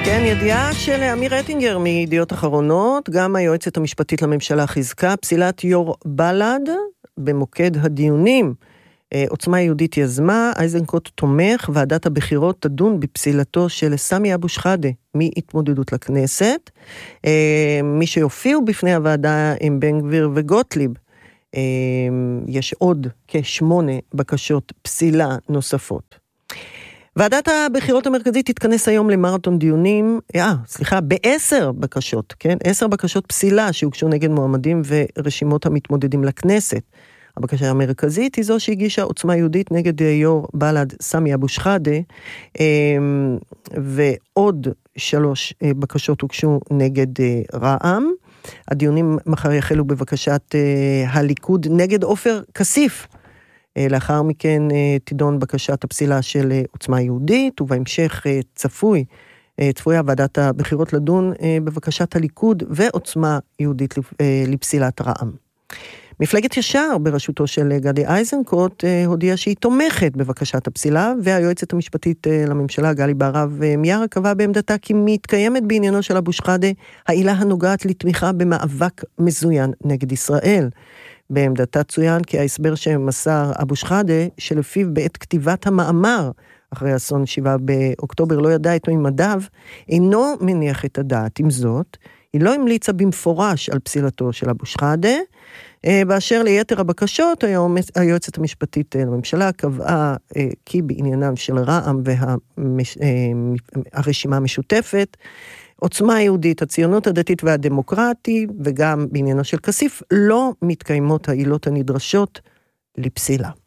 כן, ידיעה של אמיר רטינגר מידיעות אחרונות, גם היועצת המשפטית לממשלה חיזקה, פסילת יו"ר בל"ד במוקד הדיונים. עוצמה יהודית יזמה, איזנקוט תומך, ועדת הבחירות תדון בפסילתו של סמי אבו שחאדה מהתמודדות לכנסת. מי שיופיעו בפני הוועדה הם בן גביר וגוטליב. יש עוד כ8 בקשות פסילה נוספות. ועדת הבחירות המרכזית תתכנס היום למרתון דיונים, ב10 בקשות, כן? 10 בקשות פסילה שהוגשו נגד מועמדים ורשימות המתמודדים לכנסת. הבקשה המרכזית היא זו שהגישה עוצמה יהודית נגד יו"ר בל"ד סמי אבו שחאדה, ועוד 3 בקשות הוגשו נגד רע"מ. הדיונים מחר יחלו בבקשת הליכוד נגד עופר כסיף. לאחר מכן תידון בקשת הפסילה של עוצמה יהודית, ובהמשך צפויה ועדת הבחירות לדון בבקשת הליכוד ועוצמה יהודית לפסילת רע"מ. מפלגת ישר בראשותו של גדי איזנקוט הודיעה שהיא תומכת בבקשת הפסילה, והיועצת המשפטית לממשלה גלי בהרב מיארה קבעה בעמדתה כי מתקיימת בעניינו של אבו שחאדה העילה הנוגעת לתמיכה במאבק מזוין נגד ישראל. בעמדתה צוין כי ההסבר שמסר אבו שחאדה, שלפיו בעת כתיבת המאמר אחרי אסון 7 באוקטובר לא ידע את ממדיו, אינו מניח את הדעת. עם זאת, היא לא המליצה במפורש על פסילתו של אבו שחאדה. באשר ליתר הבקשות, היועצת המשפטית לממשלה קבעה כי בעניינם של רע"מ והרשימה המשותפת, עוצמה יהודית, הציונות הדתית והדמוקרטית, וגם בעניינו של כסיף, לא מתקיימות העילות הנדרשות לפסילה.